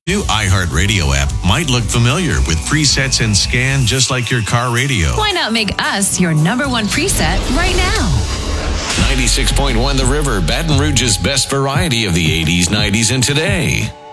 New iHeartRadio app might look familiar with presets and scan just like your car radio. Why not make us your number one preset right now? 96.1 The River, Baton Rouge's best variety of the 80s, 90s, and today.